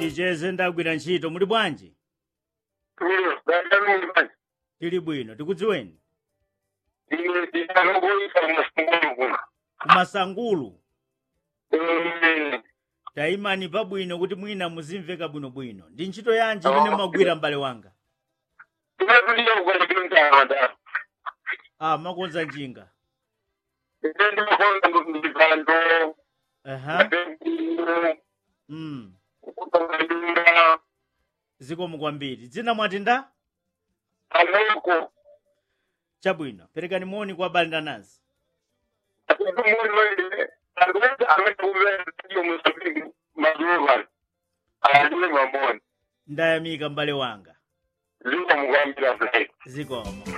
Icheze ndagwira ntchito muli bwanji? Tili bwino tikudziweni. Kumasangulu. Taimani pabwino kuti mwina muzimveka bwinobwino. Ndi ntchito yanji imene mumagwira m'bale wanga? Makonza njinga. Zikomo kwambiri. Dzina mwati nda? Chabwino. Perekani moni kwa abale ndi anansi. Ndayamika m'bale wanga. Zikomo.